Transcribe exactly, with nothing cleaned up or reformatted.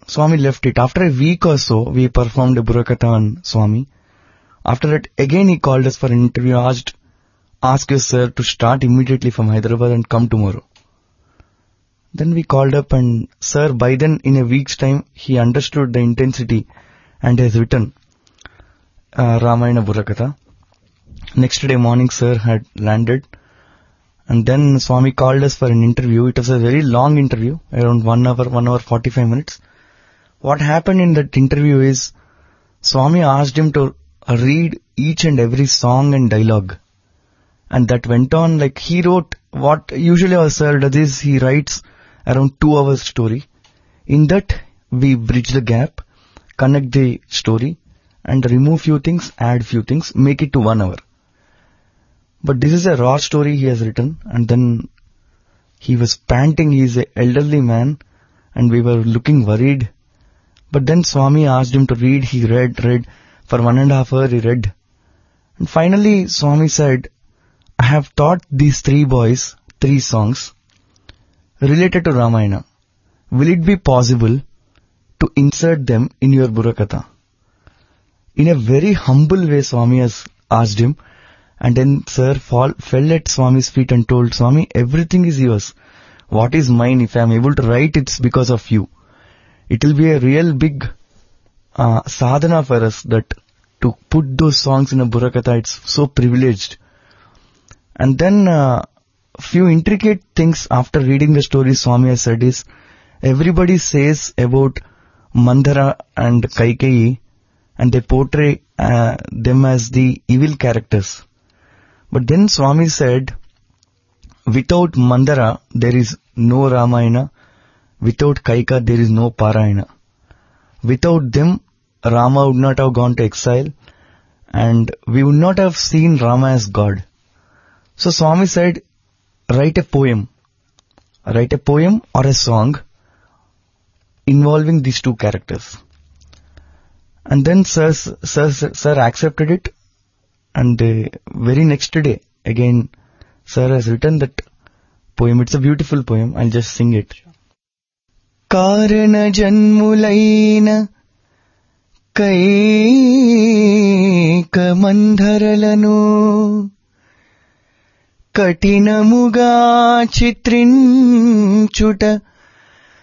Swami left it. After a week or so, we performed a Burakatha on Swami. After that, again he called us for an interview, asked, ask your sir to start immediately from Hyderabad and come tomorrow. Then we called up and sir, by then in a week's time, he understood the intensity and has written uh, Ramayana Burakatha. Next day morning, sir had landed. And then Swami called us for an interview. It was a very long interview, around one hour, one hour, forty-five minutes. What happened in that interview is, Swami asked him to read each and every song and dialogue. And that went on like he wrote what usually our sir does is he writes around two hours story. In that, we bridge the gap, connect the story, and remove few things, add few things, make it to one hour. But this is a raw story he has written, and then he was panting. He is an elderly man, and we were looking worried. But then Swami asked him to read. He read, read. For one and a half hour he read. And finally Swami said, I have taught these three boys three songs related to Ramayana. Will it be possible to insert them in your Burakatha? In a very humble way Swami has asked him. And then sir fall, fell at Swami's feet and told, Swami, everything is yours. What is mine? If I am able to write, it's because of you. It will be a real big uh, sadhana for us that to put those songs in a Burakatha, it's so privileged. And then uh, few intricate things after reading the story Swami has said is, everybody says about Mandara and Kaikeyi and they portray uh, them as the evil characters. But then Swami said, without Mandara there is no Ramayana, without Kaika there is no Parayana. Without them Rama would not have gone to exile and we would not have seen Rama as God. So Swami said, write a poem. Write a poem or a song involving these two characters. And then Sir, sir, sir accepted it. And the very next day, again, Sir has written that poem. It's a beautiful poem. I'll just sing it. Karana janmulaina kaika mandharalanu katinamuga chitrinchuta